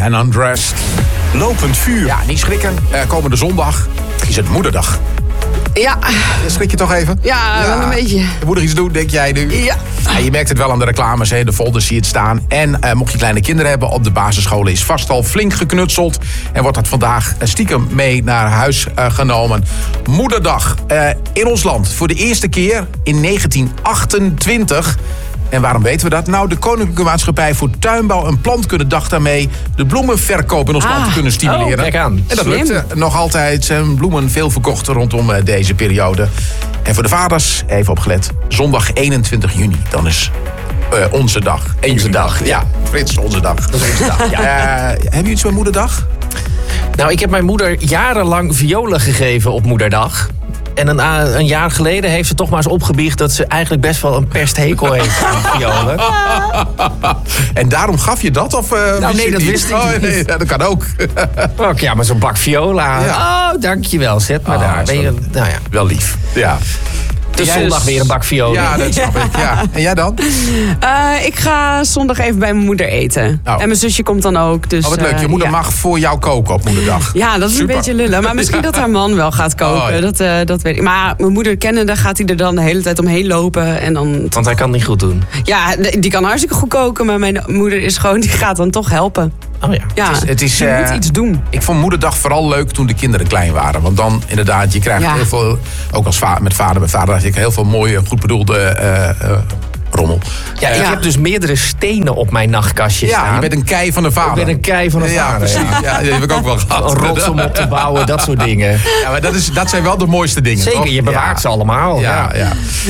en Undressed. Lopend vuur. Ja, niet schrikken. Komende zondag is het moederdag. Ja. Schrik je toch even? Ja, wel een beetje. Je moet er iets doen, denk jij nu? Ja. Ja, je merkt het wel aan de reclames, hè. De folders zie je het staan. En mocht je kleine kinderen hebben op de basisscholen... is vast al flink geknutseld. En wordt dat vandaag stiekem mee naar huis genomen. Moederdag in ons land. Voor de eerste keer in 1928... En waarom weten we dat? Nou, de Koninklijke Maatschappij voor Tuinbouw en Plantkundedag daarmee de bloemenverkoop in ons land te kunnen stimuleren. Kijk aan. En dat lukt nog altijd. Zijn bloemen veel verkocht rondom deze periode. En voor de vaders, even opgelet, zondag 21 juni. Dan is onze dag. Onze dag, ja. Frits, onze dag. Dat is onze dag, ja. Hebben jullie iets met moederdag? Nou, ik heb mijn moeder jarenlang violen gegeven op moederdag. En een jaar geleden heeft ze toch maar eens opgebiecht... dat ze eigenlijk best wel een pesthekel heeft aan violen. En daarom gaf je dat? Of, nee, dat wist ik niet. Nee, dat kan ook. Ja, maar zo'n bak viola. Ja. Oh, dankjewel. Zet me daar. Ben je, nou ja. Wel lief. Ja. Dus zondag weer een bak viola. Ja, dat snap ik. Ja. En jij dan? Ik ga zondag even bij mijn moeder eten. Oh. En mijn zusje komt dan ook. Dus, Wat leuk. Je moeder mag voor jou koken op moederdag. Ja, dat is Super. een beetje lullen. Maar misschien dat haar man wel gaat koken. Oh, ja. Dat weet ik. Maar mijn moeder kennende gaat hij er dan de hele tijd omheen lopen. En dan... Want hij kan het niet goed doen. Ja, die kan hartstikke goed koken. Maar mijn moeder is gewoon, die gaat dan toch helpen. Oh ja. Ja, Het is, je moet iets doen. Ik vond moederdag vooral leuk toen de kinderen klein waren. Want dan inderdaad, je krijgt heel veel... Ook als met vader had ik heel veel mooie, goed bedoelde rommel. Ja, ik heb dus meerdere stenen op mijn nachtkastje staan. Ja, je bent een kei van de vader. Ik ben een kei van de vader. Ja, precies. Ja, die heb ik ook wel gehad. Een rots om op te bouwen, dat soort dingen. Ja, maar dat zijn wel de mooiste dingen. Zeker, toch? je bewaart ze allemaal. Ja.